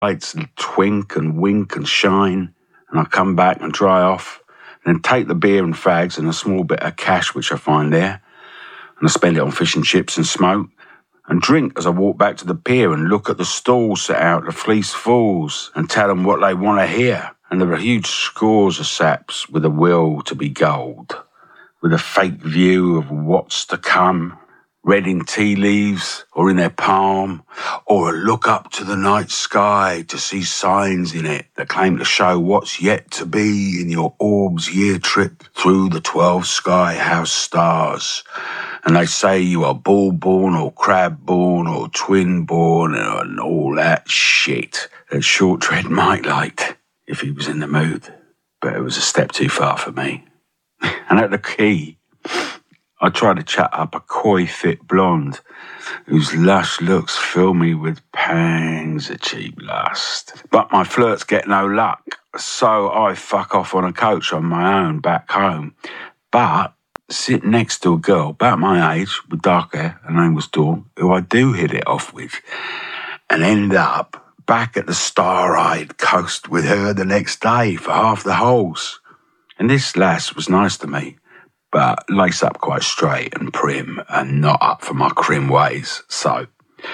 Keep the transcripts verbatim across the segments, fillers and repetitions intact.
lights twink and wink and shine, and I come back and dry off, and then take the beer and fags and a small bit of cash which I find there, and I spend it on fish and chips and smoke, and drink as I walk back to the pier and look at the stalls set out to fleece fools and tell them what they want to hear. And there are huge scores of saps with a will to be gold, with a fake view of what's to come, read in tea leaves or in their palm, or a look up to the night sky to see signs in it that claim to show what's yet to be in your orb's year trip through the twelve sky house stars. And they say you are bull-born or crab-born or twin-born and all that shit that Short Dread might liked if he was in the mood. But it was a step too far for me. And at the Quay, I tried to chat up a coy, fit blonde whose lush looks fill me with pangs of cheap lust. But my flirts get no luck, so I fuck off on a coach on my own back home. But sit next to a girl about my age with dark hair, her name was Dawn, who I do hit it off with, and end up back at the star-eyed coast with her the next day for half the holes. And this lass was nice to me, but lace up quite straight and prim and not up for my crim ways. So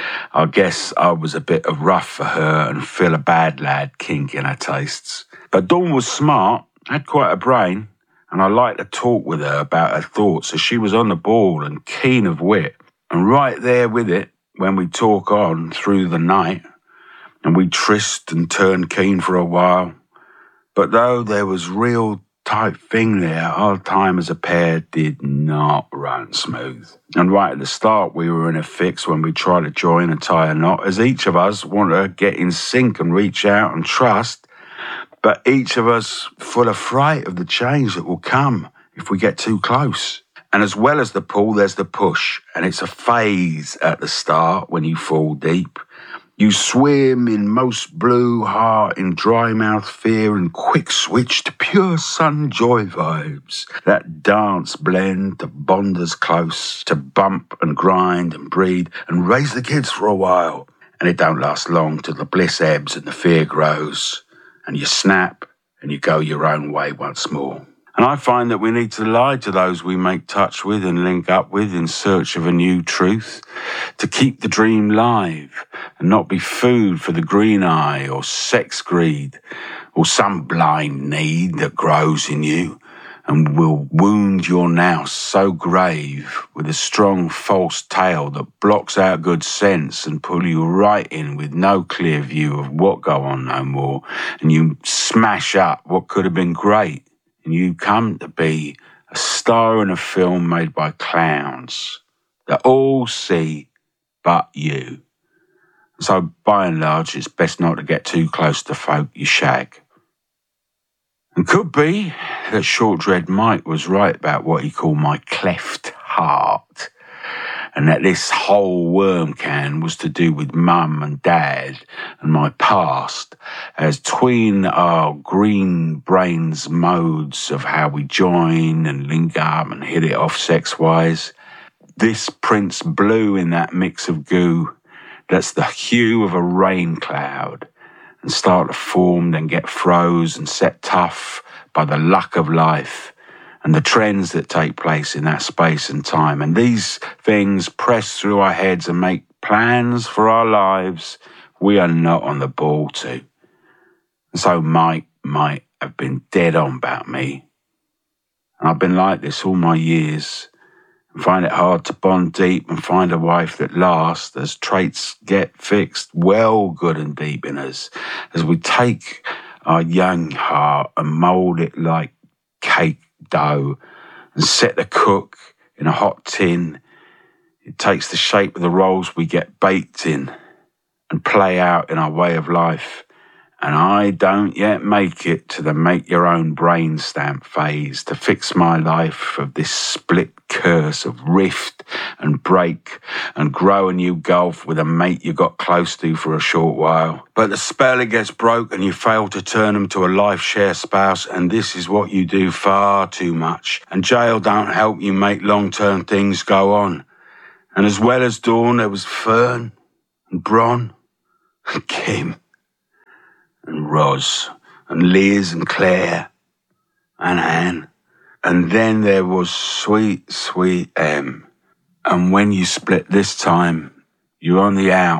I guess I was a bit of rough for her and Phil a bad lad kink in her tastes. But Dawn was smart, had quite a brain, and I liked to talk with her about her thoughts as she was on the ball and keen of wit. And right there with it, when we talk on through the night, and we tryst and turned keen for a while. But though there was real tight thing there, our time as a pair did not run smooth. And right at the start, we were in a fix when we tried to join and tie a knot, as each of us wanted to get in sync and reach out and trust, but each of us full of fright of the change that will come if we get too close. And as well as the pull, there's the push, and it's a phase at the start when you fall deep. You swim in most blue heart, in dry mouth fear, and quick switch to pure sun joy vibes. That dance blend to bond us close, to bump and grind and breed and raise the kids for a while. And it don't last long till the bliss ebbs and the fear grows, and you snap and you go your own way once more. And I find that we need to lie to those we make touch with and link up with in search of a new truth, to keep the dream live and not be food for the green eye or sex greed or some blind need that grows in you and will wound your now so grave with a strong false tale that blocks out good sense and pull you right in with no clear view of what go on no more, and you smash up what could have been great. And you come to be a star in a film made by clowns that all see but you. So by and large, it's best not to get too close to folk you shag. And could be that Short Dread Mike was right about what he called my cleft heart, and that this whole worm can was to do with mum and dad and my past, as tween our green brains modes of how we join and link up and hit it off sex-wise. This prints blue in that mix of goo that's the hue of a rain cloud, and start to form, then get froze and set tough by the luck of life and the trends that take place in that space and time. And these things press through our heads and make plans for our lives we are not on the ball to. And so Mike might have been dead on about me. And I've been like this all my years, and find it hard to bond deep and find a wife that lasts as traits get fixed well good and deep in us, as we take our young heart and mould it like cake dough and set the cook in a hot tin. It takes the shape of the rolls we get baked in and play out in our way of life. And I don't yet make it to the make your own brain stamp phase to fix my life of this split curse of rift and break and grow a new gulf with a mate you got close to for a short while. But the spell it gets broke and you fail to turn them to a life share spouse, and this is what you do far too much. And jail don't help you make long-term things go on. And as well as Dawn, there was Fern and Bron and Kim. and Roz and Liz and Claire and Anne. And then there was sweet, sweet Em. And when you split this time, you're on the out.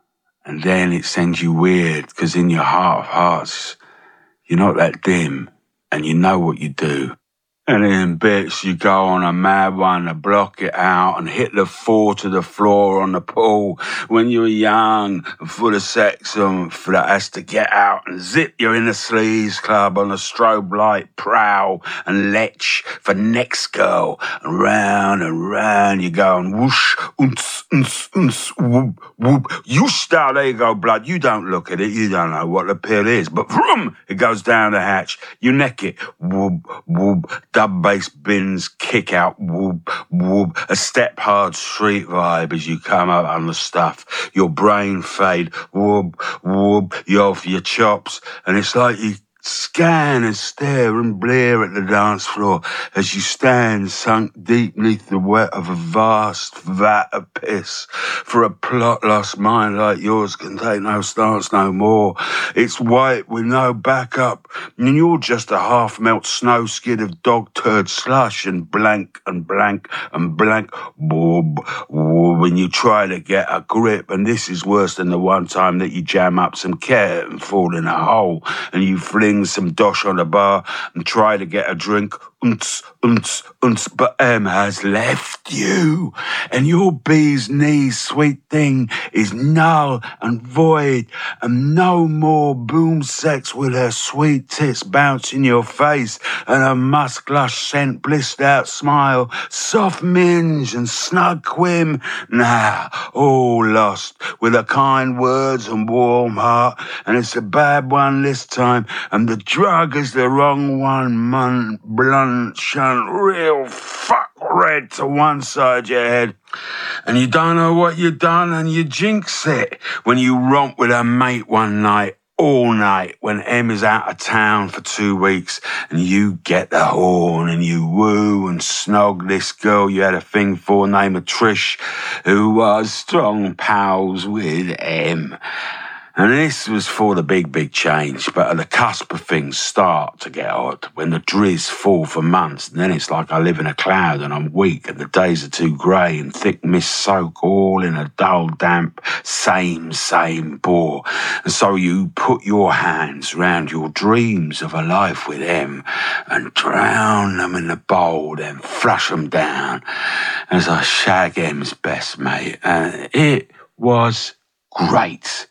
And then it sends you weird, because in your heart of hearts, you're not that dim, and you know what you do. And in bits, you go on a mad one to block it out and hit the four to the floor on the pool when you were young and full of sex and that has to get out and zip you in the sleaze club on a strobe light prowl and lech for next girl. And round and round you go and whoosh, unce, unce, unce, whoop, whoop. You start, there you go, blood. You don't look at it. You don't know what the pill is. But vroom, it goes down the hatch. You neck it. Whoop, whoop. Dub bass bins, kick out, whoop, whoop, a step hard street vibe as you come up on the stuff. Your brain fade, whoop, whoop, you're off your chops, and it's like you scan and stare and blear at the dance floor as you stand sunk deep neath the wet of a vast vat of piss. For a plot-lost mind like yours can take no stance no more. It's white with no backup, and you're just a half-melt snow skid of dog turd slush and blank and blank and blank. Woob, woob, when you try to get a grip, and this is worse than the one time that you jam up some cat and fall in a hole, and you fling some dosh on the bar and try to get a drink, unce, unce, unce, but Em has left you, and your bee's knees sweet thing is null and void, and no more boom sex with her sweet tits bounce in your face, and her musk lush scent blissed out smile, soft minge and snug quim, nah, all lost with her kind words and warm heart, and it's a bad one this time, and the drug is the wrong one, man, blunt, shunt, real fuck red to one side your head. And you don't know what you done, and you jinx it when you romp with a mate one night, all night, when Em is out of town for two weeks, and you get the horn, and you woo and snog this girl you had a thing for named Trish, who was strong pals with Em. And this was for the big, big change, but at the cusp of things start to get odd, when the drizz fall for months, and then it's like I live in a cloud and I'm weak and the days are too grey and thick mist soak all in a dull, damp, same, same bore. And so you put your hands round your dreams of a life with Em and drown them in the bowl, then flush them down as I shag Em's best mate. And it was great.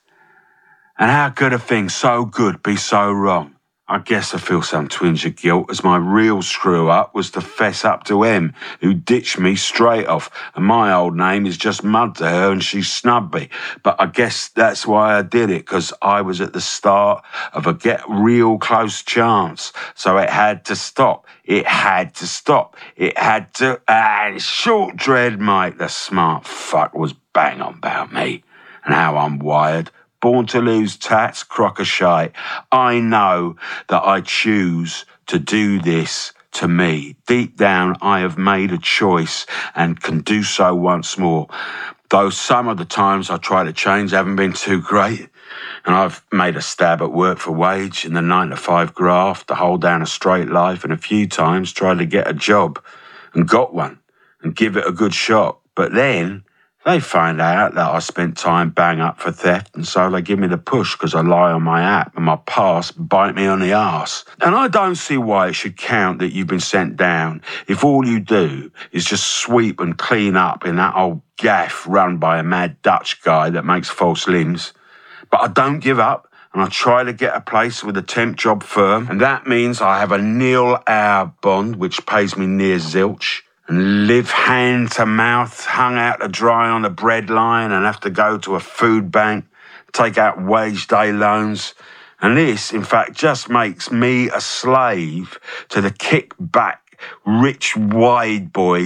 And how could a thing so good be so wrong? I guess I feel some twinge of guilt, as my real screw-up was to fess up to Em, who ditched me straight off, and my old name is just mud to her and she snubbed me. But I guess that's why I did it, because I was at the start of a get real close chance. So it had to stop. It had to stop. It had to... Ah, short dread, mate, the smart fuck was bang on about me and how I'm wired. Born to lose tats, crock of shite. I know that I choose to do this to me. Deep down, I have made a choice and can do so once more. Though some of the times I try to change haven't been too great. And I've made a stab at work for wage in the nine to five graft to hold down a straight life, and a few times tried to get a job and got one and give it a good shot. But then they find out that I spent time bang up for theft, and so they give me the push because I lie on my app and my past bite me on the arse. And I don't see why it should count that you've been sent down if all you do is just sweep and clean up in that old gaff run by a mad Dutch guy that makes false limbs. But I don't give up, and I try to get a place with a temp job firm, and that means I have a nil-hour bond which pays me near zilch, and live hand to mouth, hung out to dry on the bread line, and have to go to a food bank, take out wage day loans. And this, in fact, just makes me a slave to the kick-back, rich, wide boys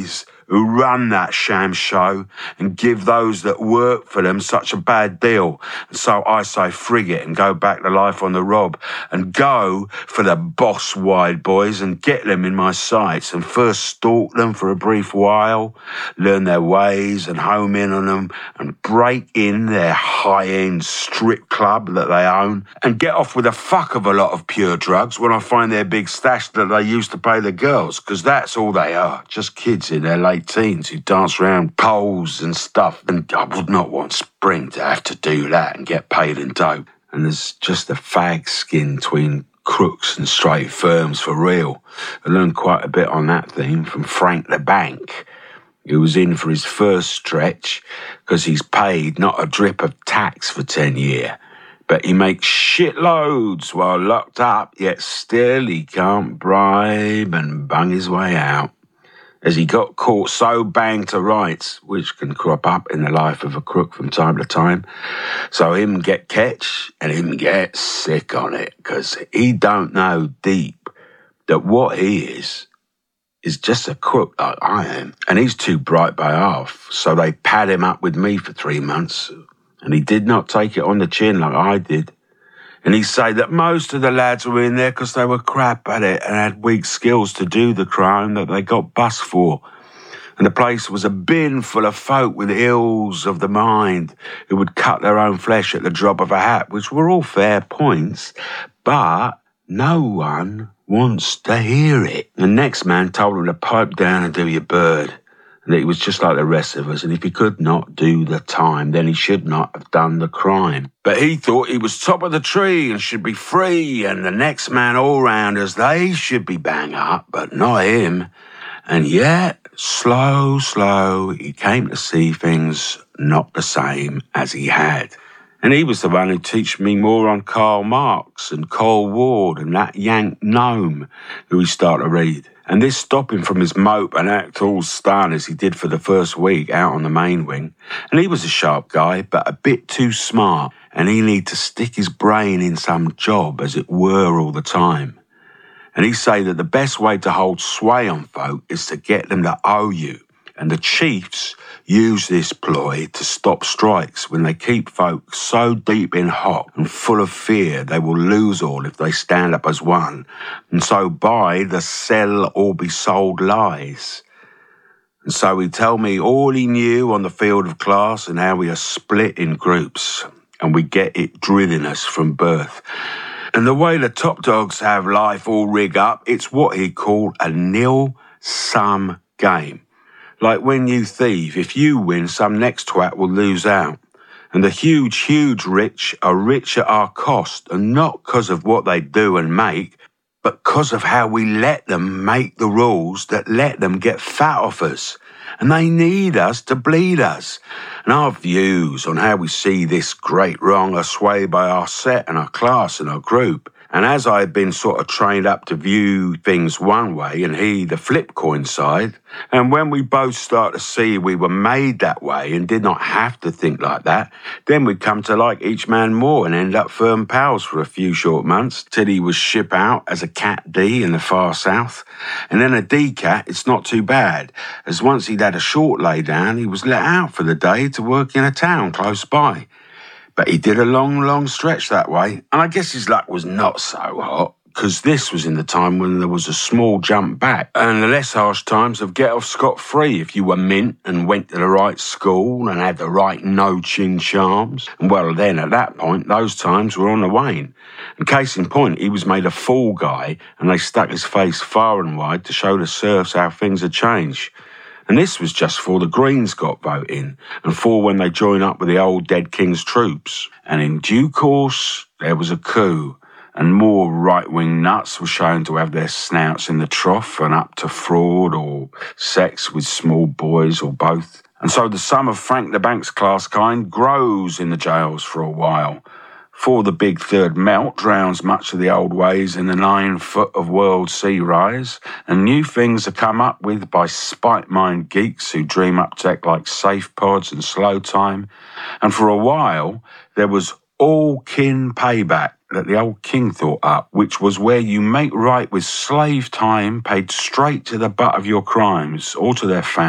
who run that sham show and give those that work for them such a bad deal. And so I say frig it and go back to life on the rob and go for the boss wide boys and get them in my sights and first stalk them for a brief while, learn their ways and home in on them and break in their high-end strip club that they own and get off with a fuck of a lot of pure drugs when I find their big stash that they used to pay the girls, because that's all they are, just kids in their late teens who dance around poles and stuff. And I would not want Spring to have to do that and get paid in dope. And there's just a fag skin between crooks and straight firms for real. I learned quite a bit on that theme from Frank the Bank, who was in for his first stretch because he's paid not a drip of tax for ten years. But he makes shitloads while locked up, yet still he can't bribe and bung his way out. As he got caught so banged to rights, which can crop up in the life of a crook from time to time, so him get catch and him get sick on it, because he don't know deep that what he is is just a crook like I am, and he's too bright by half, so they pad him up with me for three months, and he did not take it on the chin like I did. And he say that most of the lads were in there because they were crap at it and had weak skills to do the crime that they got bust for. And the place was a bin full of folk with ills of the mind who would cut their own flesh at the drop of a hat, which were all fair points, but no one wants to hear it. The next man told him to pipe down and do your bird, and that he was just like the rest of us, and if he could not do the time, then he should not have done the crime. But he thought he was top of the tree and should be free, and the next man all round us, they should be bang up, but not him. And yet, slow, slow, he came to see things not the same as he had. And he was the one who taught me more on Karl Marx and Cole Ward and that Yank gnome who he started to read. And this stopped him from his mope and act all stunned as he did for the first week out on the main wing. And he was a sharp guy, but a bit too smart, and he needed to stick his brain in some job, as it were, all the time. And he say that the best way to hold sway on folk is to get them to owe you. And the chiefs use this ploy to stop strikes when they keep folk so deep in hot and full of fear they will lose all if they stand up as one, and so buy the sell or be sold lies. And so he tell me all he knew on the field of class and how we are split in groups, and we get it drilling us from birth. And the way the top dogs have life all rig up, it's what he called a nil-sum game. Like when you thieve, if you win, some next twat will lose out. And the huge, huge rich are rich at our cost, and not because of what they do and make, but because of how we let them make the rules that let them get fat off us. And they need us to bleed us. And our views on how we see this great wrong are swayed by our set and our class and our group. And as I had been sort of trained up to view things one way and he the flip coin side, and when we both start to see we were made that way and did not have to think like that, then we'd come to like each man more and end up firm pals for a few short months till he was ship out as a cat D in the far south. And then a D cat, it's not too bad, as once he'd had a short lay down, he was let out for the day to work in a town close by. But he did a long, long stretch that way, and I guess his luck was not so hot, because this was in the time when there was a small jump back, and the less harsh times of get off scot-free if you were mint and went to the right school and had the right no-chin charms. And well, then at that point, those times were on the wane. And case in point, he was made a fool guy, and they stuck his face far and wide to show the serfs how things had changed. And this was just for the Greens got vote in, and for when they joined up with the old dead king's troops. And in due course, there was a coup, and more right-wing nuts were shown to have their snouts in the trough and up to fraud or sex with small boys or both. And so the sum of Frank the Bank's class kind grows in the jails for a while. For the big third melt drowns much of the old ways in the nine foot of world sea rise, and new things are come up with by spite-mind geeks who dream up tech like safe pods and slow time. And for a while, there was all kin payback that the old king thought up, which was where you make right with slave time paid straight to the butt of your crimes or to their fam,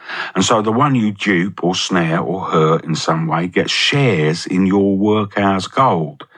And so the one you dupe or snare or hurt in some way gets shares in your workhouse gold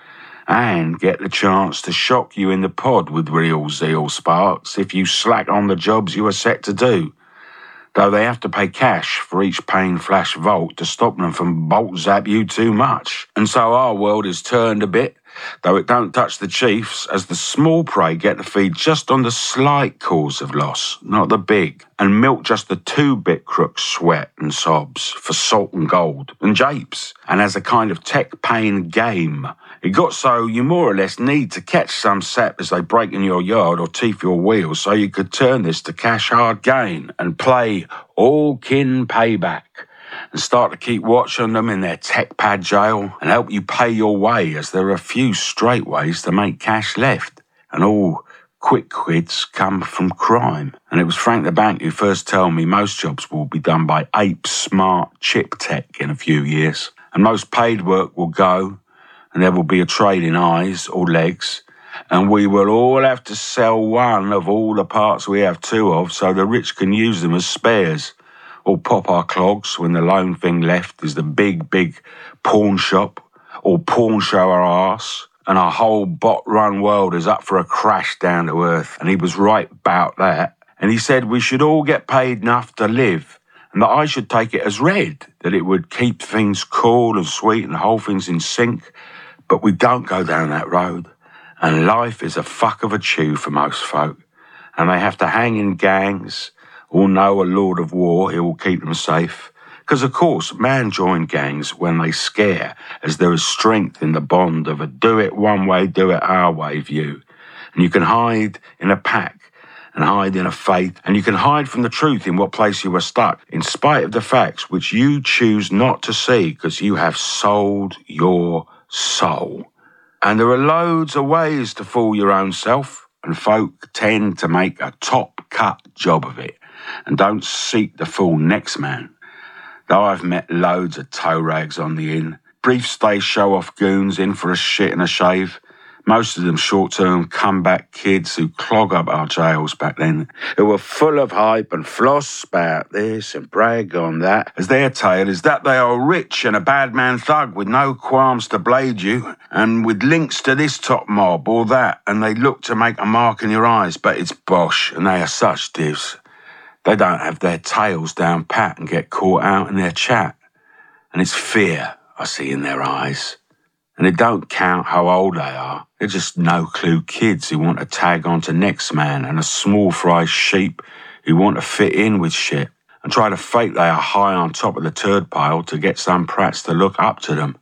and get the chance to shock you in the pod with real zeal sparks if you slack on the jobs you are set to do. Though they have to pay cash for each pane flash vault to stop them from bolt zap you too much. And so our world is turned a bit, though it don't touch the chiefs, as the small prey get to feed just on the slight cause of loss, not the big, and milk just the two-bit crooks' sweat and sobs for salt and gold and japes, and as a kind of tech pain game. It got so you more or less need to catch some sap as they break in your yard or teeth your wheels so you could turn this to cash hard gain and play all kin payback and start to keep watch on them in their tech pad jail and help you pay your way, as there are a few straight ways to make cash left, and all quick quids come from crime. And it was Frank the Bank who first told me most jobs will be done by ape smart chip tech in a few years, and most paid work will go, and there will be a trade in eyes or legs, and we will all have to sell one of all the parts we have two of so the rich can use them as spares, or pop our clogs when the lone thing left is the big, big pawn shop, or pawn show our arse, and our whole bot-run world is up for a crash down to earth. And he was right about that. And he said we should all get paid enough to live, and that I should take it as read, that it would keep things cool and sweet and hold things in sync. But we don't go down that road, and life is a fuck of a chew for most folk, and they have to hang in gangs or know a lord of war who will keep them safe. Because, of course, man join gangs when they scare, as there is strength in the bond of a do it one way, do it our way view. And you can hide in a pack and hide in a faith, and you can hide from the truth in what place you are stuck, in spite of the facts which you choose not to see because you have sold your soul. And there are loads of ways to fool your own self, and folk tend to make a top-cut job of it and don't seek to fool next man. Though I've met loads of toe rags on the inn, brief stay show-off goons in for a shit and a shave, most of them short-term comeback kids who clog up our jails back then, who were full of hype and floss about this and brag on that, as their tale is that they are rich and a bad man thug with no qualms to blade you, and with links to this top mob or that, and they look to make a mark in your eyes, but it's bosh, and they are such divs. They don't have their tails down pat and get caught out in their chat, and it's fear I see in their eyes. And it don't count how old they are. They're just no-clue kids who want to tag on to next man, and a small fry sheep who want to fit in with shit and try to fake they are high on top of the turd pile to get some prats to look up to them.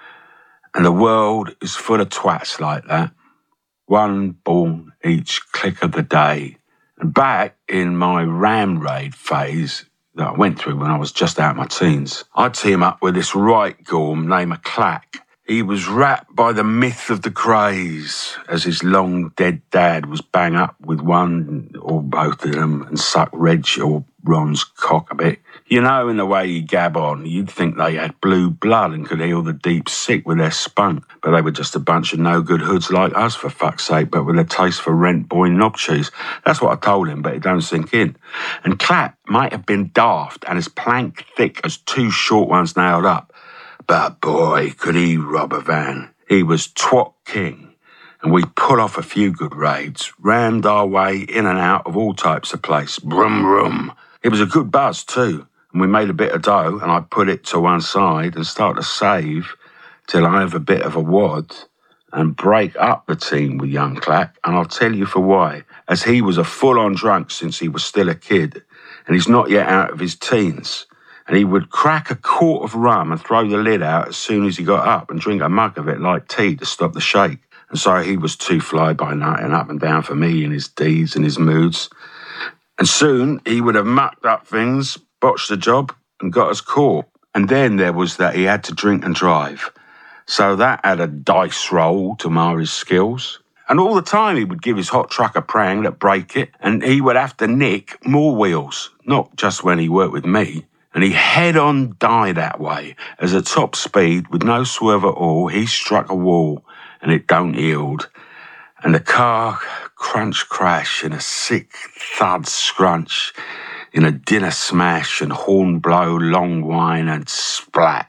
And the world is full of twats like that, one born each click of the day. And back in my ram raid phase that I went through when I was just out of my teens, I'd team up with this right gorm named a Clack. He was wrapped by the myth of the craze, as his long-dead dad was bang up with one or both of them and suck Reg or Ron's cock a bit. You know, in the way he gab on, you'd think they had blue blood and could heal the deep sick with their spunk, but they were just a bunch of no-good hoods like us, for fuck's sake, but with a taste for rent boy knob cheese. That's what I told him, but it don't sink in. And Clap might have been daft and as plank thick as two short ones nailed up, but boy, could he rob a van. He was twat king, and we put off a few good raids, rammed our way in and out of all types of place. Brum, brum. It was a good buzz too, and we made a bit of dough, and I put it to one side and start to save till I have a bit of a wad and break up the team with young Clack, and I'll tell you for why. As he was a full-on drunk since he was still a kid, and he's not yet out of his teens. And he would crack a quart of rum and throw the lid out as soon as he got up and drink a mug of it like tea to stop the shake. And so he was too fly-by-night and up and down for me in his deeds and his moods. And soon he would have mucked up things, botched the job, and got us caught. And then there was that he had to drink and drive. So that had a dice roll to mar his skills. And all the time he would give his hot truck a prang that'd break it, and he would have to nick more wheels, not just when he worked with me. And he head-on died that way, as at top speed, with no swerve at all, he struck a wall, and it don't yield. And the car crunch crash and a sick thud scrunch, in a dinner smash and horn blow, long whine and splat.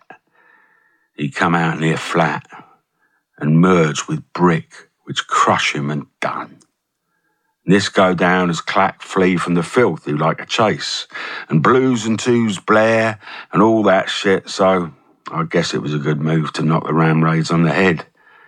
He come out near flat and merge with brick, which crush him and done. This go down as clack flee from the filth who like a chase, and blues and twos blare and all that shit, so I guess it was a good move to knock the ramraids on the head.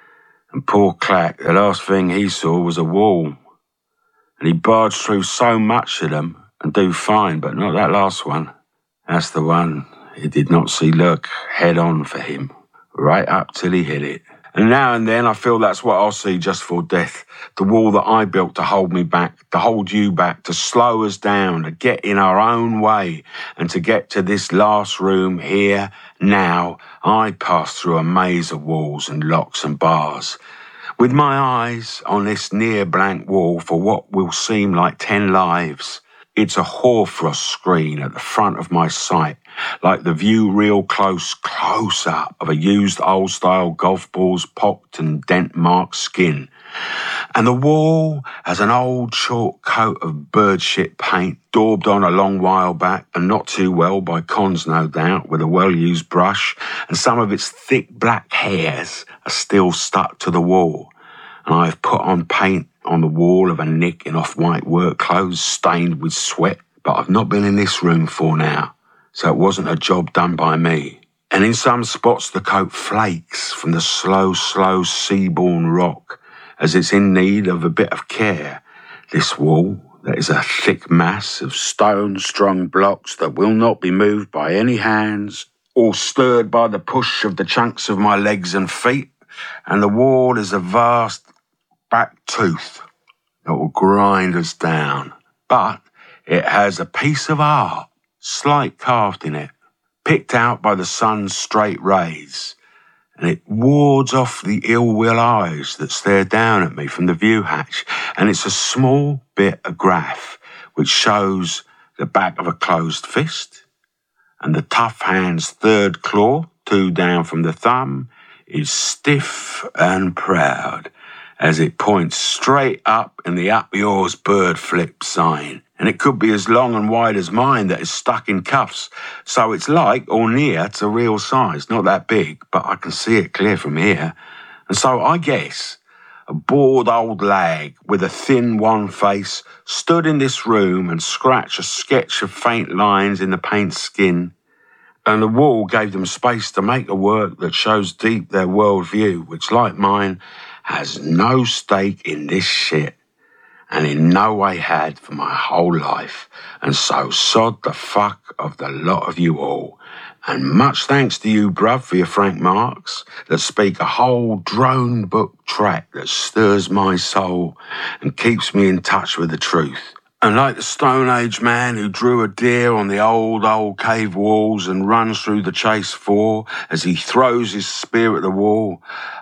And poor Clack, the last thing he saw was a wall, and he barged through so much of them and do fine, but not that last one. That's the one he did not see look head on for him, right up till he hit it. And now and then I feel that's what I'll see just for death. The wall that I built to hold me back, to hold you back, to slow us down, to get in our own way, and to get to this last room here, now, I pass through a maze of walls and locks and bars. With my eyes on this near blank wall for what will seem like ten lives, it's a hoarfrost screen at the front of my sight, like the view real close, close up of a used old-style golf ball's pocked and dent-marked skin. And the wall has an old short coat of bird shit paint, daubed on a long while back, and not too well by Cons, no doubt, with a well-used brush, and some of its thick black hairs are still stuck to the wall. And I have put on paint on the wall of a nick in off-white work clothes stained with sweat, but I've not been in this room for now, so it wasn't a job done by me. And in some spots the coat flakes from the slow, slow seaborne rock, as it's in need of a bit of care. This wall, that is a thick mass of stone-strung blocks that will not be moved by any hands or stirred by the push of the chunks of my legs and feet, and the wall is a vast back tooth that will grind us down. But it has a piece of art, slight carved in it, picked out by the sun's straight rays, and it wards off the ill-will eyes that stare down at me from the view hatch, and it's a small bit of graph which shows the back of a closed fist, and the tough hand's third claw, two down from the thumb, is stiff and proud as it points straight up in the up yours bird flip sign. And it could be as long and wide as mine that is stuck in cuffs, so it's like or near to real size, not that big, but I can see it clear from here. And so I guess a bored old lag with a thin wan face stood in this room and scratched a sketch of faint lines in the paint skin, and the wall gave them space to make a work that shows deep their world view, which, like mine, has no stake in this shit, and in no way had for my whole life. And so sod the fuck of the lot of you all. And much thanks to you, bruv, for your frank marks that speak a whole drone book track that stirs my soul and keeps me in touch with the truth. And like the Stone Age man who drew a deer on the old, old cave walls and runs through the chase for, as he throws his spear at the wall,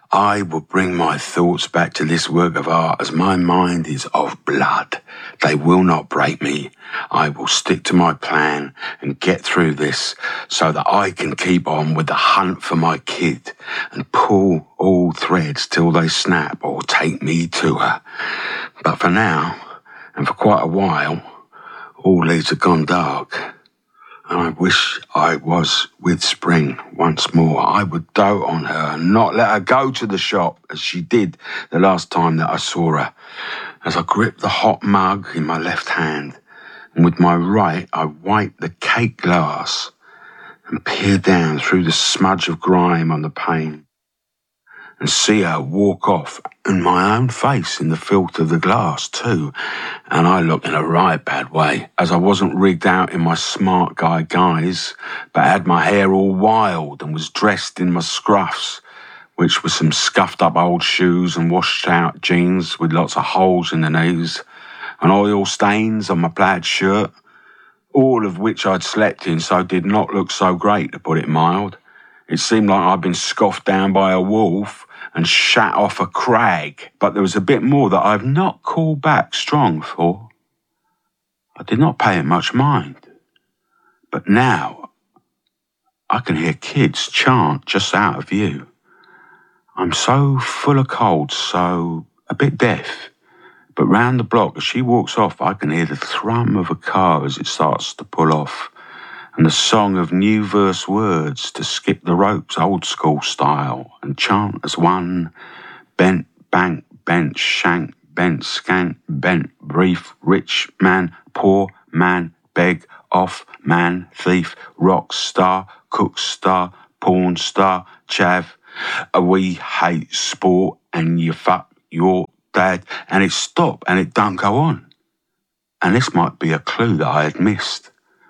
I will bring my thoughts back to this work of art as my mind is of blood. They will not break me. I will stick to my plan and get through this so that I can keep on with the hunt for my kid and pull all threads till they snap or take me to her. But for now, and for quite a while, all leads have gone dark. And I wish I was with Spring once more. I would dote on her and not let her go to the shop as she did the last time that I saw her. As I gripped the hot mug in my left hand, and with my right I wiped the cake glass and peered down through the smudge of grime on the pane, and see her walk off, and my own face in the filth of the glass too, and I looked in a right bad way, as I wasn't rigged out in my smart guy guise, but had my hair all wild and was dressed in my scruffs, which were some scuffed up old shoes and washed out jeans with lots of holes in the knees, and oil stains on my plaid shirt, all of which I'd slept in, so did not look so great, to put it mild. It seemed like I'd been scoffed down by a wolf and shat off a crag, but there was a bit more that I've not called back strong for. I did not pay it much mind, but now I can hear kids chant just out of view. I'm so full of cold, so a bit deaf, But round the block, as she walks off, I can hear the thrum of a car as it starts to pull off, and the song of new verse words to skip the ropes old school style and chant as one: bent, bank, bent, shank, bent, skank, bent, brief, rich man, poor man, beg, off man, thief, rock star, cook star, porn star, chav. We hate sport and you fuck your dad. And it stopped and it don't go on. And this might be a clue that I had missed.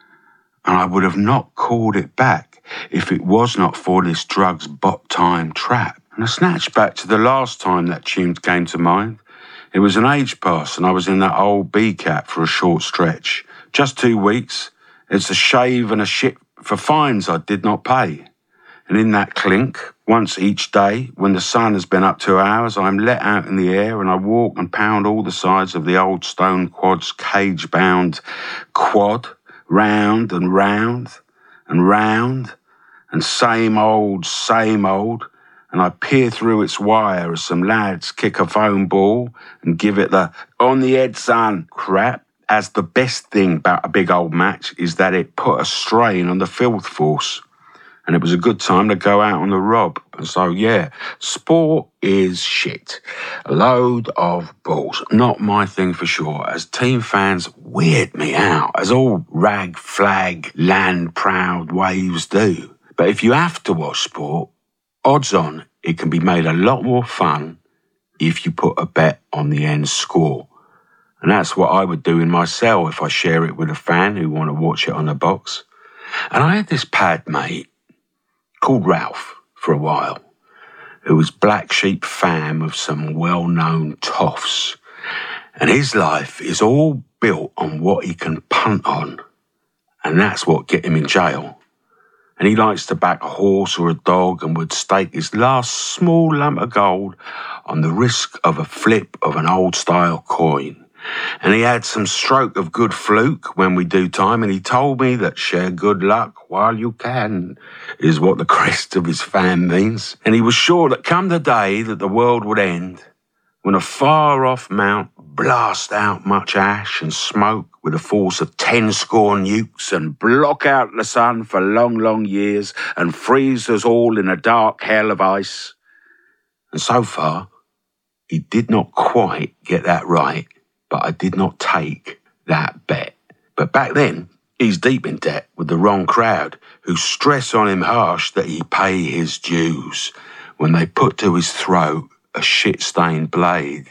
And I would have not called it back if it was not for this drugs bot time trap. And I snatched back to the last time that tune came to mind. It was an age pass and I was in that old B-Cat for a short stretch. Just two weeks. It's a shave and a shit for fines I did not pay. And in that clink, once each day, when the sun has been up two hours, I'm let out in the air and I walk and pound all the sides of the old stone quad's cage-bound quad, round and round and round, and same old, same old, and I peer through its wire as some lads kick a foam ball and give it the on the head son crap, as the best thing about a big old match is that it put a strain on the filth force. And it was a good time to go out on the rob. And so, yeah, sport is shit. A load of balls. Not my thing for sure, as team fans weird me out, as all rag, flag, land proud waves do. But if you have to watch sport, odds on it can be made a lot more fun if you put a bet on the end score. And that's what I would do in my cell if I share it with a fan who want to watch it on the box. And I had this pad mate called Ralph for a while, who was black sheep fam of some well-known toffs. And his life is all built on what he can punt on. And that's what get him in jail. And he likes to back a horse or a dog and would stake his last small lump of gold on the risk of a flip of an old-style coin. And he had some stroke of good fluke when we do time, and he told me that share good luck while you can is what the crest of his fam means. And he was sure that come the day that the world would end, when a far-off mount blast out much ash and smoke with a force of ten score nukes and block out the sun for long, long years and freeze us all in a dark hell of ice. And so far, he did not quite get that right. But I did not take that bet. But back then, he's deep in debt with the wrong crowd, who stress on him harsh that he pay his dues when they put to his throat a shit-stained blade,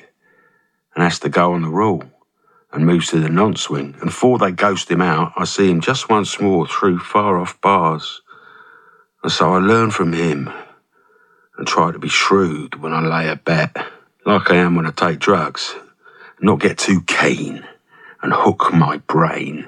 and has to go on the rule and moves to the non-swing. And before they ghost him out, I see him just once more through far-off bars. And so I learn from him and try to be shrewd when I lay a bet, like I am when I take drugs. Not get too keen and hook my brain.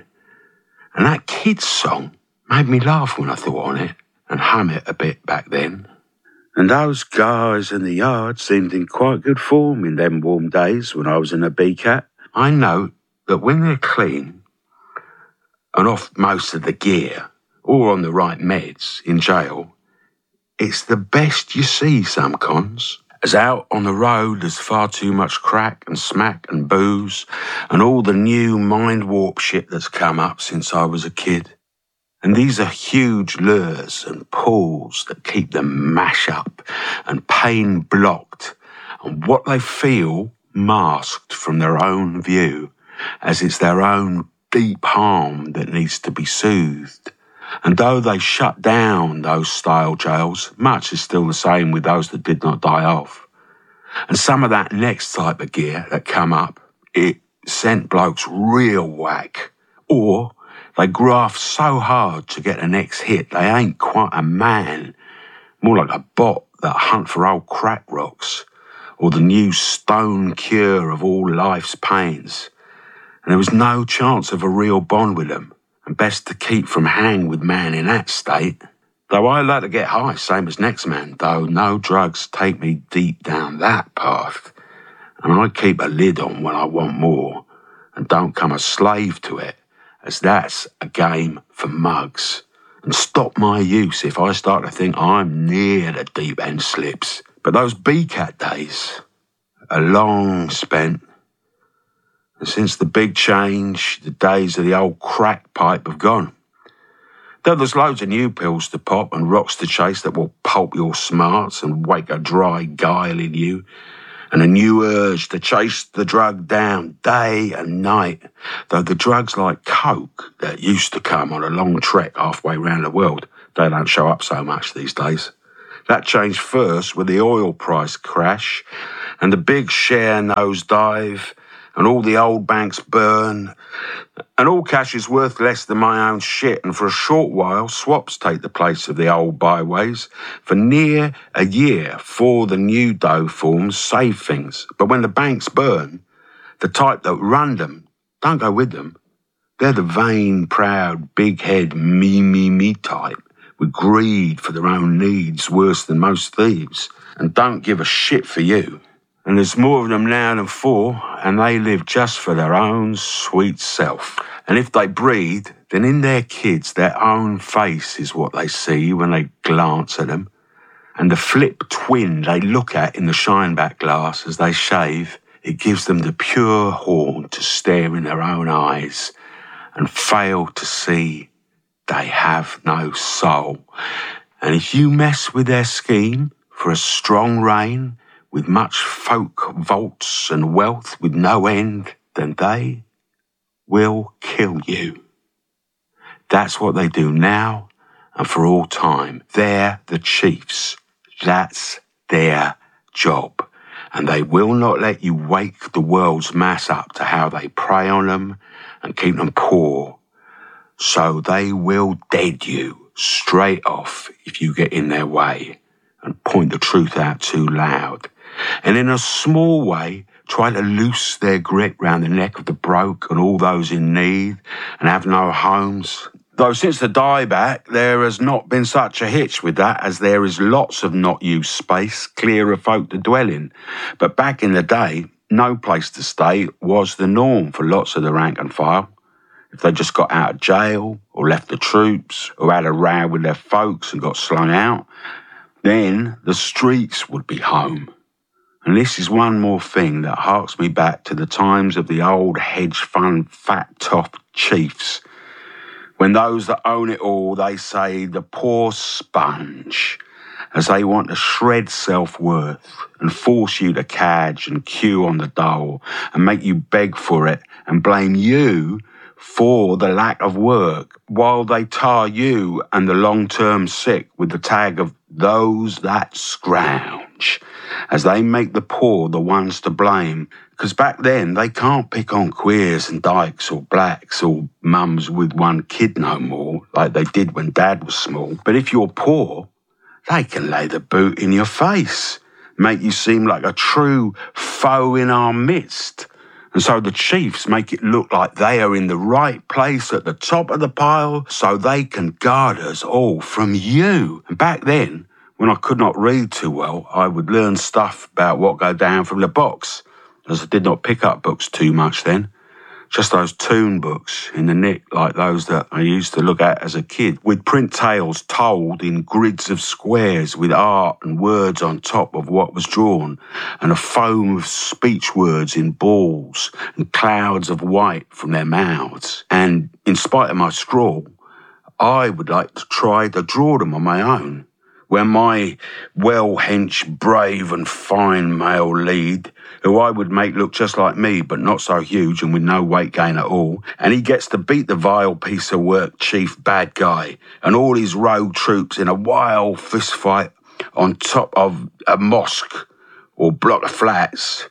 And that kid's song made me laugh when I thought on it and hum it a bit back then. And those guys in the yard seemed in quite good form in them warm days when I was in a B-Cat. I know that when they're clean and off most of the gear or on the right meds in jail, it's the best you see some cons. As out on the road, there's far too much crack and smack and booze and all the new mind warp shit that's come up since I was a kid. And these are huge lures and pulls that keep them mash up and pain blocked and what they feel masked from their own view, as it's their own deep harm that needs to be soothed. And though they shut down those style jails, much is still the same with those that did not die off. And some of that next type of gear that come up, it sent blokes real whack. Or they graft so hard to get the next hit, they ain't quite a man, more like a bot that hunt for old crack rocks, or the new stone cure of all life's pains. And there was no chance of a real bond with them. And best to keep from hang with man in that state. Though I like to get high, same as next man, though no drugs take me deep down that path. And I keep a lid on when I want more, and don't come a slave to it, as that's a game for mugs. And stop my use if I start to think I'm near the deep end slips. But those B-Cat days are long spent, And since the big change, the days of the old crack pipe have gone. Though there's loads of new pills to pop and rocks to chase that will pulp your smarts and wake a dry guile in you, and a new urge to chase the drug down day and night, though the drugs like coke that used to come on a long trek halfway round the world, they don't show up so much these days. That changed first with the oil price crash and the big share nosedive, and all the old banks burn, and all cash is worth less than my own shit, and for a short while swaps take the place of the old byways. For near a year, for the new dough forms save things, but when the banks burn, the type that run them don't go with them. They're the vain, proud, big head, me, me, me type, with greed for their own needs worse than most thieves, and don't give a shit for you. And there's more of them now than before, and they live just for their own sweet self. And if they breed, then in their kids, their own face is what they see when they glance at them. And the flip twin they look at in the shineback glass as they shave, it gives them the pure horn to stare in their own eyes and fail to see they have no soul. And if you mess with their scheme for a strong reign, with much folk vaults and wealth with no end, then they will kill you. That's what they do now and for all time. They're the chiefs. That's their job. And they will not let you wake the world's mass up to how they prey on them and keep them poor. So they will dead you straight off if you get in their way and point the truth out too loud. And in a small way, try to loose their grip round the neck of the broke and all those in need and have no homes. Though since the dieback, there has not been such a hitch with that, as there is lots of not used space clear of folk to dwell in. But back in the day, no place to stay was the norm for lots of the rank and file. If they just got out of jail or left the troops or had a row with their folks and got slung out, then the streets would be home. And this is one more thing that harks me back to the times of the old hedge fund fat-topped chiefs, when those that own it all, they say the poor sponge, as they want to shred self-worth and force you to cadge and queue on the dole and make you beg for it and blame you for the lack of work, while they tar you and the long-term sick with the tag of those that scrounge, as they make the poor the ones to blame, because back then they can't pick on queers and dykes or blacks or mums with one kid no more, like they did when Dad was small. But if you're poor, they can lay the boot in your face, make you seem like a true foe in our midst. And so the chiefs make it look like they are in the right place at the top of the pile so they can guard us all from you. And back then, when I could not read too well, I would learn stuff about what go down from the box, as I did not pick up books too much then. Just those tune books in the nick, like those that I used to look at as a kid, with print tales told in grids of squares with art and words on top of what was drawn, and a foam of speech words in balls and clouds of white from their mouths. And in spite of my scrawl, I would like to try to draw them on my own, where my well-hench, brave and fine male lead, who I would make look just like me, but not so huge and with no weight gain at all, and he gets to beat the vile piece of work chief bad guy and all his rogue troops in a wild fist fight on top of a mosque or block of flats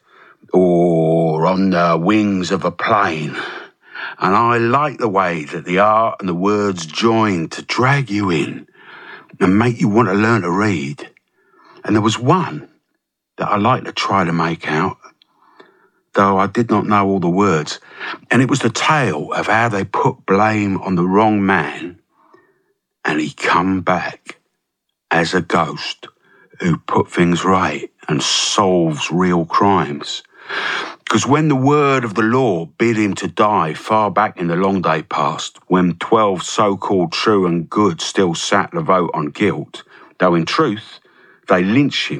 or on the wings of a plane. And I like the way that the art and the words join to drag you in and make you want to learn to read. And there was one that I like to try to make out, though I did not know all the words, and it was the tale of how they put blame on the wrong man and he come back as a ghost who put things right and solves real crimes. Because when the word of the law bid him to die far back in the long day past, when twelve so-called true and good still sat the vote on guilt, though in truth they lynch him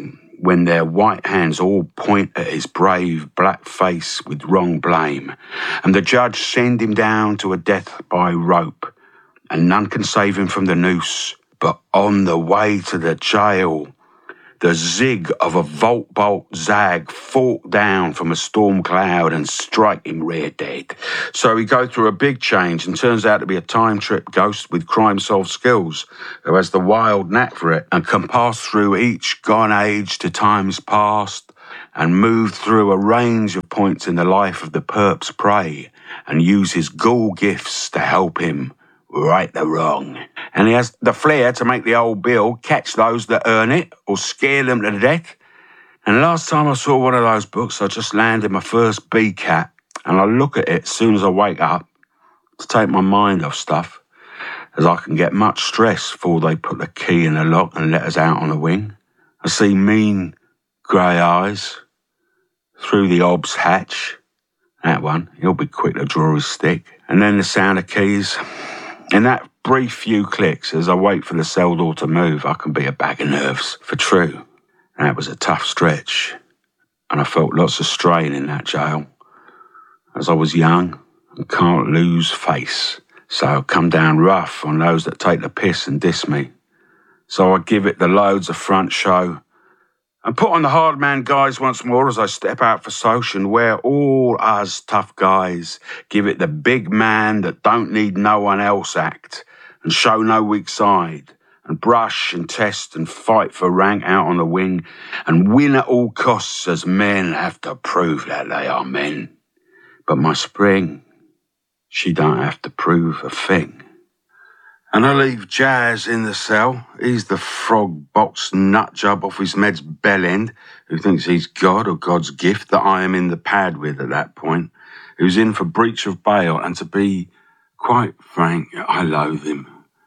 when their white hands all point at his brave black face with wrong blame, and the judge send him down to a death by rope, and none can save him from the noose, but on the way to the jail, the zig of a volt-bolt zag fork down from a storm cloud and strike him rear dead. So he go through a big change and turns out to be a time trip ghost with crime-solved skills who has the wild knack for it and can pass through each gone age to times past and move through a range of points in the life of the perp's prey and use his ghoul gifts to help him right the wrong. And he has the flair to make the old bill catch those that earn it or scare them to death. And last time I saw one of those books, I just landed my first B CAT, and I look at it as soon as I wake up to take my mind off stuff, as I can get much stress before they put the key in the lock and let us out on the wing. I see mean grey eyes through the ob's hatch. That one, he'll be quick to draw his stick. And then the sound of keys. In that brief few clicks, as I wait for the cell door to move, I can be a bag of nerves, for true. That was a tough stretch, and I felt lots of strain in that jail, as I was young and can't lose face. So I come down rough on those that take the piss and diss me. So I give it the loads of front show, and put on the hard man guys once more as I step out for social, where all us tough guys give it the big man that don't need no one else act and show no weak side and brush and test and fight for rank out on the wing and win at all costs as men have to prove that they are men. But my spring, she don't have to prove a thing. And I leave Jazz in the cell. He's the frog box nut job off his med's bell end, who thinks he's God or God's gift that I am in the pad with at that point, who's in for breach of bail, and to be quite frank, I loathe him.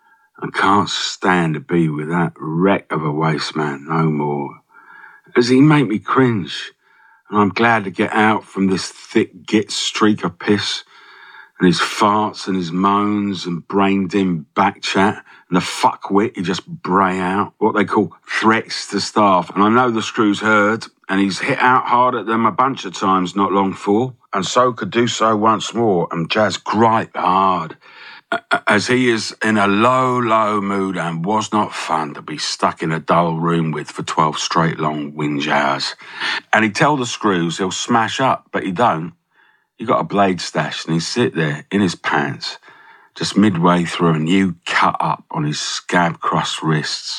I can't stand to be with that wreck of a waste man no more, as he make me cringe, and I'm glad to get out from this thick git streak of piss, and his farts and his moans and brain-dim back chat and the fuckwit he just bray out, what they call threats to staff. And I know the screws heard, and he's hit out hard at them a bunch of times not long for, and so could do so once more, and Jazz gripe hard, as he is in a low, low mood and was not fun to be stuck in a dull room with for twelve straight long whinge hours. And he'd tell the screws he'll smash up, but he don't. He got a blade stashed and he'd sit there in his pants, just midway through a new cut up on his scab-crust wrists,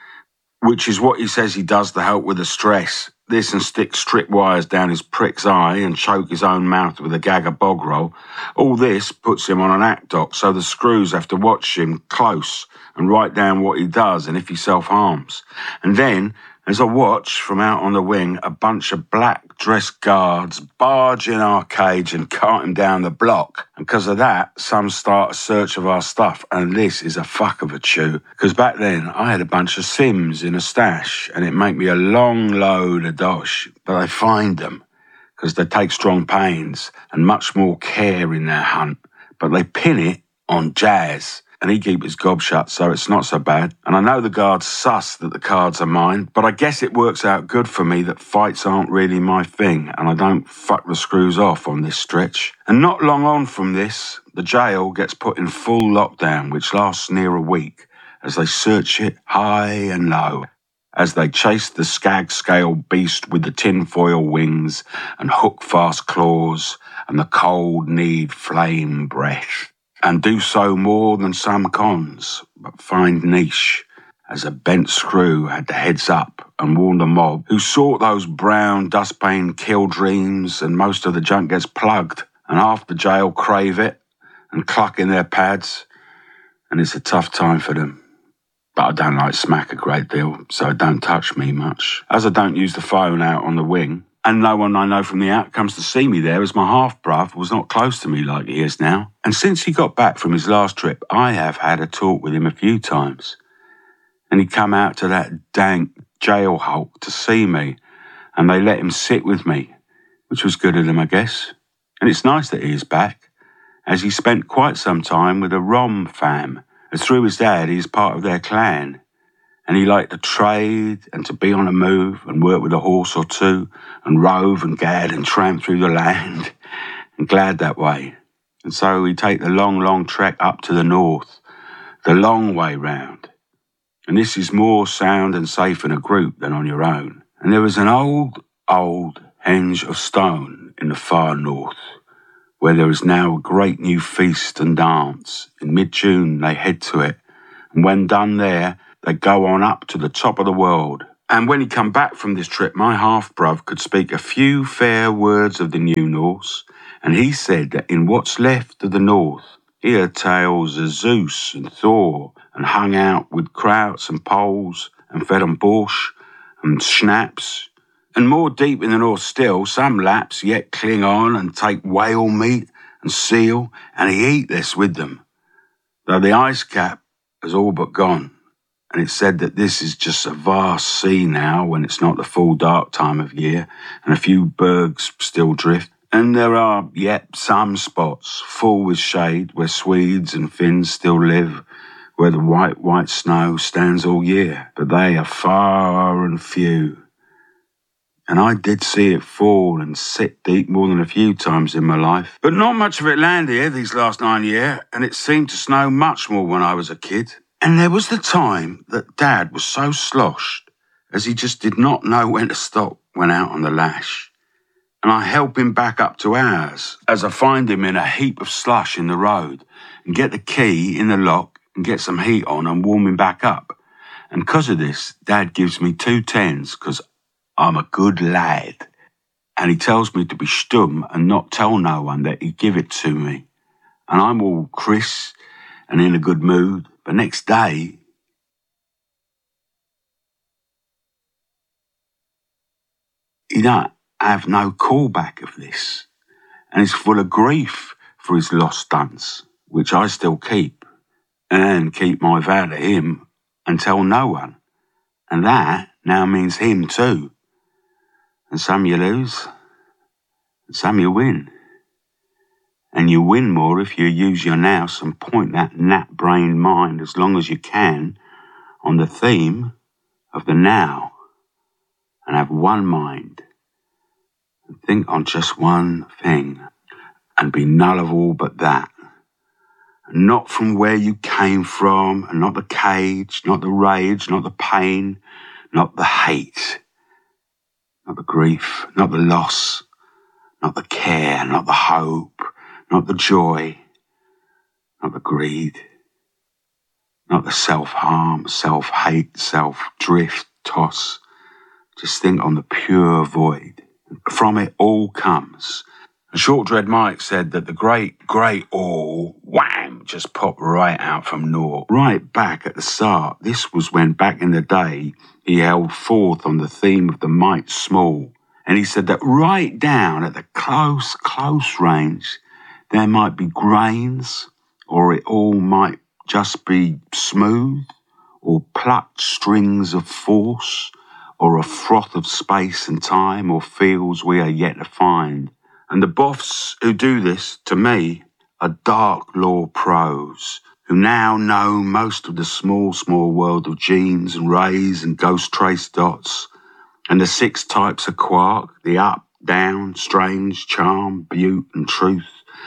which is what he says he does to help with the stress. This and stick strip wires down his prick's eye and choke his own mouth with a gag of bog roll. All this puts him on an act doc, so the screws have to watch him close and write down what he does and if he self-harms. And then, as I watch from out on the wing, a bunch of black-dressed guards barge in our cage and cart him down the block. And because of that, some start a search of our stuff. And this is a fuck of a chew. Because back then, I had a bunch of Sims in a stash, and it made me a long load of dosh. But they find them, because they take strong pains and much more care in their hunt. But they pin it on Jazz. And he keep his gob shut, so it's not so bad. And I know the guards suss that the cards are mine, but I guess it works out good for me that fights aren't really my thing, and I don't fuck the screws off on this stretch. And not long on from this, the jail gets put in full lockdown, which lasts near a week, as they search it high and low, as they chase the skag-scale beast with the tinfoil wings and hook-fast claws and the cold-kneed flame breath. And do so more than some cons, but find niche, as a bent screw had the heads up and warned the mob, who sought those brown dustpan kill dreams, and most of the junk gets plugged, and half the jail crave it, and cluck in their pads, and it's a tough time for them. But I don't like smack a great deal, so it don't touch me much, as I don't use the phone out on the wing. And no one I know from the out comes to see me there, as my half-brother was not close to me like he is now. And since he got back from his last trip, I have had a talk with him a few times. And he come out to that dank jail hulk to see me, and they let him sit with me, which was good of them, I guess. And it's nice that he is back, as he spent quite some time with a Rom fam, as through his dad he is part of their clan. And he liked to trade and to be on the move and work with a horse or two and rove and gad and tramp through the land and glad that way. And so he'd take the long, long trek up to the north, the long way round. And this is more sound and safe in a group than on your own. And there was an old, old henge of stone in the far north, where there is now a great new feast and dance. In mid-June they head to it, and when done there, they go on up to the top of the world. And when he come back from this trip, my half-brother could speak a few fair words of the New Norse, and he said that in what's left of the North, he heard tales of Zeus and Thor, and hung out with krauts and poles, and fed on borscht and schnapps. And more deep in the North still, some Lapps yet cling on and take whale meat and seal, and he eat this with them, though the ice cap has all but gone. And it's said that this is just a vast sea now when it's not the full dark time of year, and a few bergs still drift. And there are yet some spots full with shade where Swedes and Finns still live, where the white, white snow stands all year. But they are far and few. And I did see it fall and sit deep more than a few times in my life. But not much of it landed here these last nine years, and it seemed to snow much more when I was a kid. And there was the time that Dad was so sloshed as he just did not know when to stop when out on the lash. And I help him back up to ours as I find him in a heap of slush in the road and get the key in the lock and get some heat on and warm him back up. And because of this, Dad gives me two tens because I'm a good lad. And he tells me to be stum and not tell no one that he'd give it to me. And I'm all crisp and in a good mood. But next day, he don't have no callback of this, and he's full of grief for his lost stunts, which I still keep, and keep my vow to him and tell no one. And that now means him too. And some you lose, and some you win. And you win more if you use your nous and point that gnat-brained mind as long as you can on the theme of the now, and have one mind, and think on just one thing, and be null of all but that. And not from where you came from, and not the cage, not the rage, not the pain, not the hate, not the grief, not the loss, not the care, not the hope, not the joy, not the greed, not the self-harm, self-hate, self-drift, toss. Just think on the pure void. From it all comes. And Short Dread Mike said that the great, great all, wham, just popped right out from naught. Right back at the start. This was when back in the day he held forth on the theme of the might small. And he said that right down at the close, close range, there might be grains, or it all might just be smooth, or plucked strings of force, or a froth of space and time, or fields we are yet to find. And the boffs who do this, to me, are dark law pros, who now know most of the small, small world of genes and rays and ghost trace dots, and the six types of quark, the up, down, strange, charm, beaut, and truth,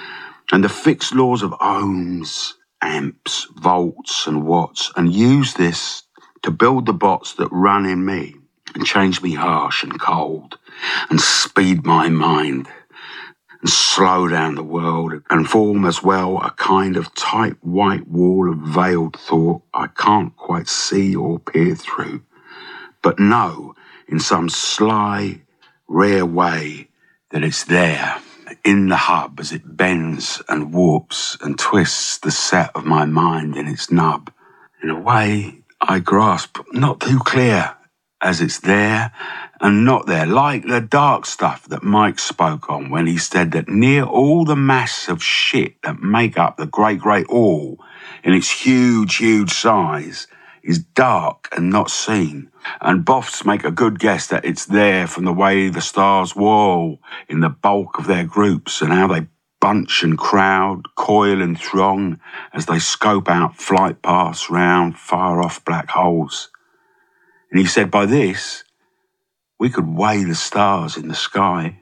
and the fixed laws of ohms, amps, volts, and watts, and use this to build the bots that run in me, and change me harsh and cold, and speed my mind, and slow down the world, and form as well a kind of tight white wall of veiled thought I can't quite see or peer through, but know in some sly, rare way that it's there, in the hub as it bends and warps and twists the set of my mind in its nub, in a way I grasp not too clear, as it's there and not there, like the dark stuff that Mike spoke on when he said that near all the mass of shit that make up the great, great all in its huge, huge size is dark and not seen. And boffs make a good guess that it's there from the way the stars whirl in the bulk of their groups and how they bunch and crowd, coil and throng as they scope out flight paths round far-off black holes. And he said by this, we could weigh the stars in the sky.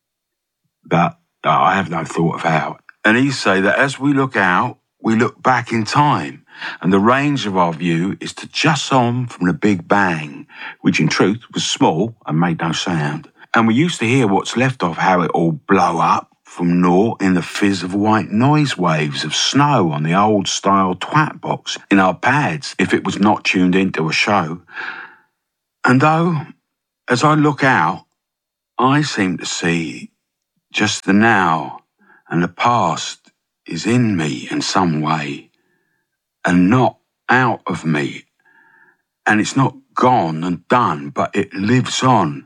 But I have no thought of how. And he say that as we look out, we look back in time, and the range of our view is to just on from the Big Bang, which in truth was small and made no sound. And we used to hear what's left of how it all blow up from naught in the fizz of white noise waves of snow on the old-style twat box in our pads if it was not tuned into a show. And though, as I look out, I seem to see just the now, and the past is in me in some way and not out of me. And it's not gone and done, but it lives on.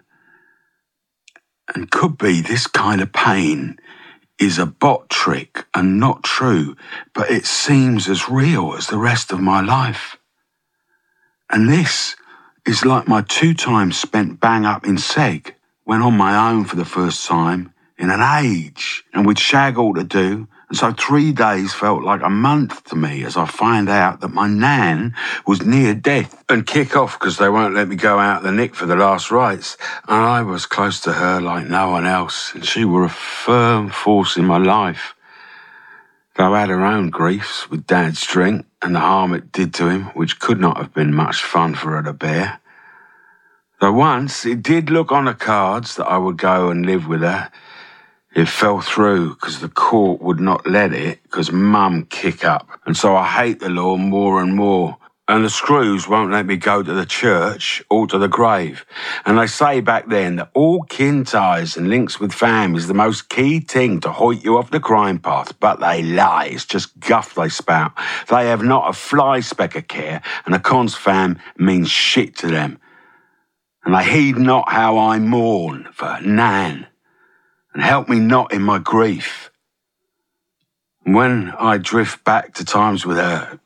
And could be this kind of pain is a bot trick and not true, but it seems as real as the rest of my life. And this is like my two times spent bang up in Seg, when on my own for the first time in an age, and with shag all to do, and so three days felt like a month to me as I find out that my nan was near death and kick off because they won't let me go out the nick for the last rites, and I was close to her like no one else, and she were a firm force in my life. Though I had her own griefs with Dad's drink and the harm it did to him, which could not have been much fun for her to bear. Though once it did look on the cards that I would go and live with her, it fell through because the court would not let it because Mum kick up. And so I hate the law more and more. And the screws won't let me go to the church or to the grave. And they say back then that all kin ties and links with fam is the most key thing to hoit you off the crime path. But they lie. It's just guff they spout. They have not a fly speck of care, and a cons fam means shit to them. And they heed not how I mourn for Nan, and help me not in my grief. And when I drift back to times with her,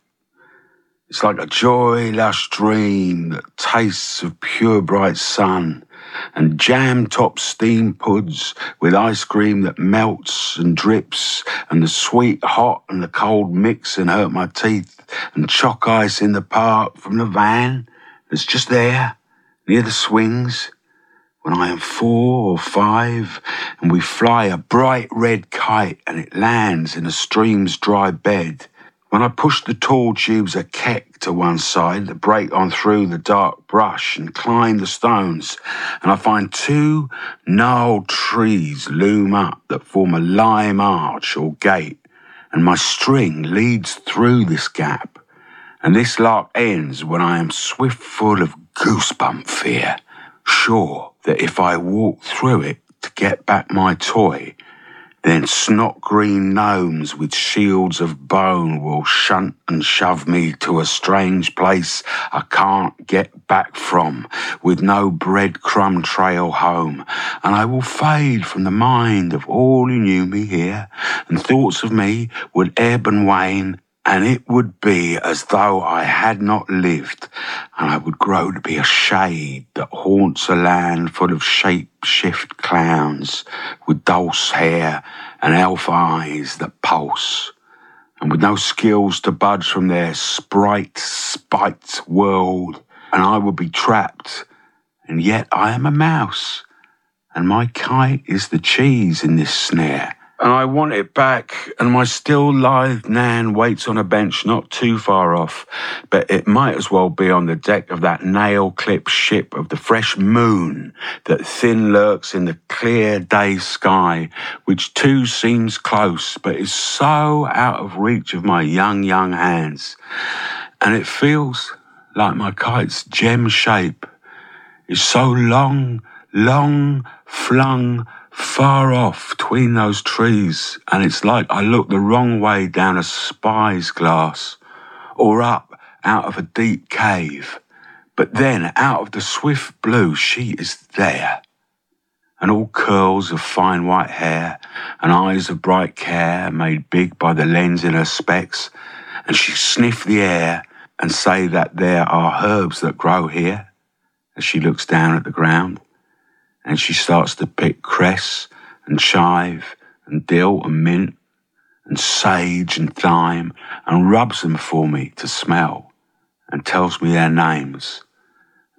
it's like a joy-lush dream that tastes of pure bright sun and jam-top steam puds with ice cream that melts and drips, and the sweet hot and the cold mix and hurt my teeth, and chalk ice in the park from the van that's just there near the swings, when I am four or five and we fly a bright red kite and it lands in a stream's dry bed. When I push the tall tubes of keck to one side that break on through the dark brush and climb the stones, and I find two gnarled trees loom up that form a lime arch or gate, and my string leads through this gap, and this lark ends when I am swift full of goosebump fear, sure that if I walk through it to get back my toy, then snot-green gnomes with shields of bone will shunt and shove me to a strange place I can't get back from, with no breadcrumb trail home, and I will fade from the mind of all who knew me here, and thoughts of me would ebb and wane, and it would be as though I had not lived, and I would grow to be a shade that haunts a land full of shape-shift clowns with dulce hair and elf eyes that pulse, and with no skills to budge from their sprite-spiked world, and I would be trapped, and yet I am a mouse, and my kite is the cheese in this snare. And I want it back, and my still lithe Nan waits on a bench not too far off, but it might as well be on the deck of that nail-clipped ship of the fresh moon that thin lurks in the clear day sky, which too seems close, but is so out of reach of my young, young hands. And it feels like my kite's gem shape is so long, long flung far off between those trees, and it's like I look the wrong way down a spy's glass, or up out of a deep cave. But then, out of the swift blue, she is there, and all curls of fine white hair, and eyes of bright care made big by the lens in her specs, and she sniff the air and say that there are herbs that grow here, as she looks down at the ground. And she starts to pick cress and chive and dill and mint and sage and thyme and rubs them for me to smell and tells me their names.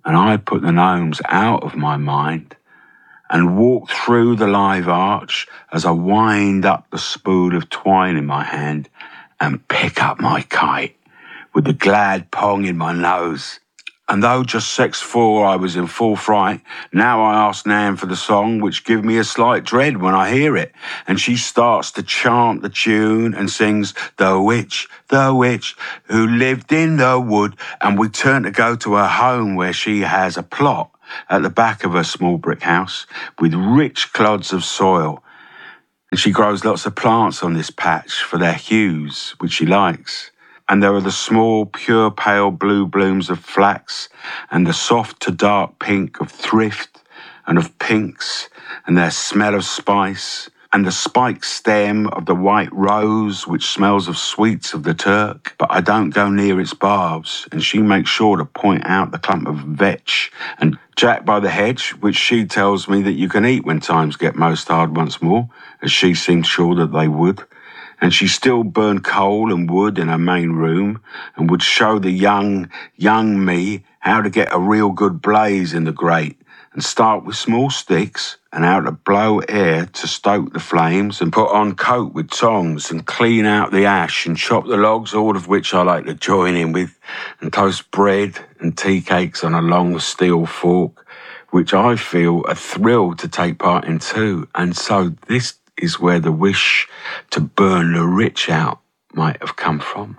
and I put the gnomes out of my mind and walk through the live arch as I wind up the spool of twine in my hand and pick up my kite with the glad pong in my nose. And though just sex four I was in full fright, now I ask Nan for the song, which give me a slight dread when I hear it. And she starts to chant the tune and sings, "The witch, the witch, who lived in the wood." And we turn to go to her home where she has a plot at the back of her small brick house with rich clods of soil. And she grows lots of plants on this patch for their hues, which she likes. And there are the small, pure pale blue blooms of flax and the soft to dark pink of thrift and of pinks and their smell of spice and the spiked stem of the white rose which smells of sweets of the Turk. But I don't go near its barbs, and she makes sure to point out the clump of vetch and jack by the hedge, which she tells me that you can eat when times get most hard once more, as she seemed sure that they would. And she still burned coal and wood in her main room and would show the young, young me how to get a real good blaze in the grate and start with small sticks and how to blow air to stoke the flames and put on coat with tongs and clean out the ash and chop the logs, all of which I like to join in with, and toast bread and tea cakes on a long steel fork, which I feel a thrill to take part in too. And so this is where the wish to burn the rich out might have come from.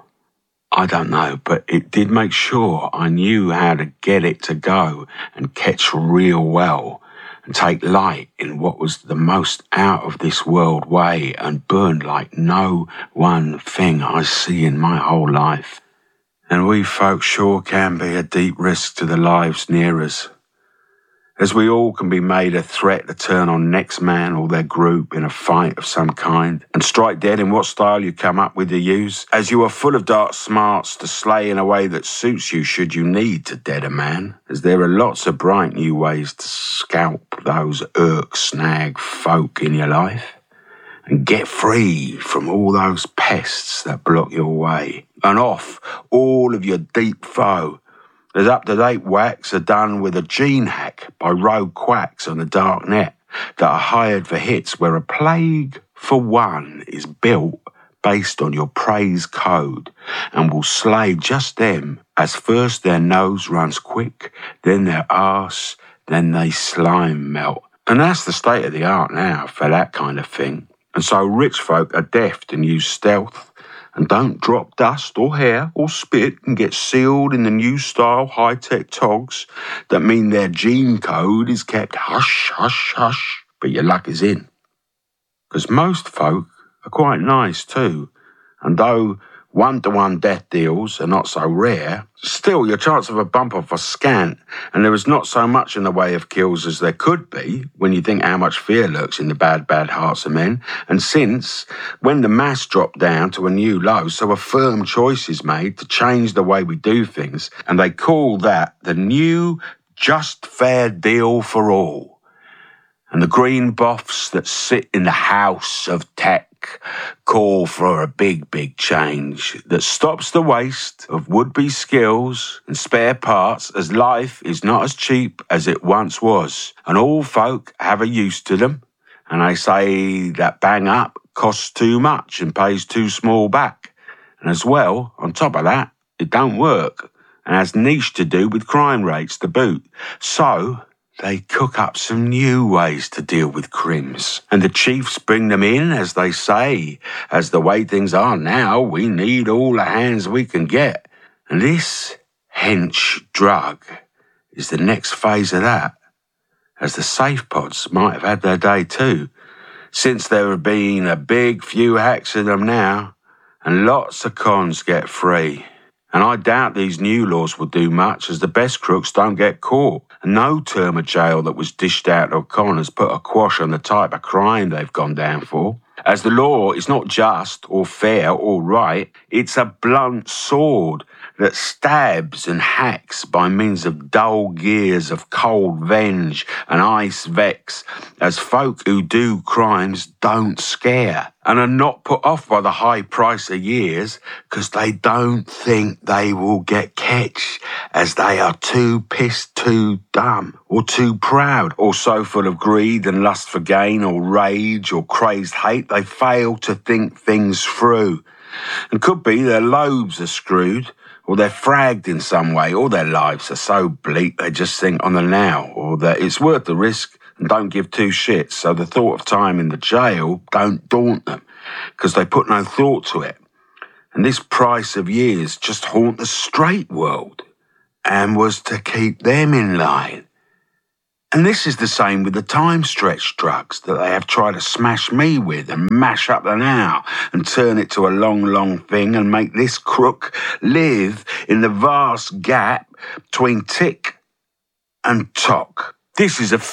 I don't know, but it did make sure I knew how to get it to go and catch real well and take light in what was the most out of this world way and burn like no one thing I see in my whole life. And we folk sure can be a deep risk to the lives near us, as we all can be made a threat to turn on next man or their group in a fight of some kind and strike dead in what style you come up with to use, as you are full of dark smarts to slay in a way that suits you should you need to dead a man, as there are lots of bright new ways to scalp those irk snag folk in your life and get free from all those pests that block your way and off all of your deep foe. As up-to-date whacks are done with a gene hack by rogue quacks on the dark net that are hired for hits where a plague for one is built based on your praise code and will slay just them as first their nose runs quick, then their arse, then they slime melt. And that's the state of the art now for that kind of thing. And so rich folk are deft and use stealth and don't drop dust or hair or spit and get sealed in the new style high-tech togs that mean their gene code is kept hush, hush, hush, but your luck is in. Because most folk are quite nice too, and though one-to-one death deals are not so rare, still your chance of a bump off are scant, and there is not so much in the way of kills as there could be when you think how much fear lurks in the bad, bad hearts of men. And since, when the mass dropped down to a new low, so a firm choice is made to change the way we do things, and they call that the new just fair deal for all. And the green boffs that sit in the house of tech call for a big, big change that stops the waste of would-be skills and spare parts, as life is not as cheap as it once was, and all folk have a use to them, and they say that bang up costs too much and pays too small back. And as well, on top of that, it don't work and has niche to do with crime rates to boot. So they cook up some new ways to deal with crims. And the chiefs bring them in, as they say, as the way things are now, we need all the hands we can get. And this hench drug is the next phase of that, as the safe pods might have had their day too, since there have been a big few hacks of them now, and lots of cons get free. And I doubt these new laws will do much, as the best crooks don't get caught. And no term of jail that was dished out to a con has put a quash on the type of crime they've gone down for. As the law is not just or fair or right, it's a blunt sword that stabs and hacks by means of dull gears of cold venge and ice vex, as folk who do crimes don't scare, and are not put off by the high price of years, 'cause they don't think they will get catch, as they are too pissed, too dumb, or too proud, or so full of greed and lust for gain, or rage, or crazed hate, they fail to think things through. And could be their lobes are screwed, or they're fragged in some way, or their lives are so bleak they just think on the now, or that it's worth the risk and don't give two shits, so the thought of time in the jail don't daunt them, because they put no thought to it. And this price of years just haunt the straight world, and was to keep them in line. And this is the same with the time stretch drugs that they have tried to smash me with and mash up the now and turn it to a long, long thing and make this crook live in the vast gap between tick and tock. This is a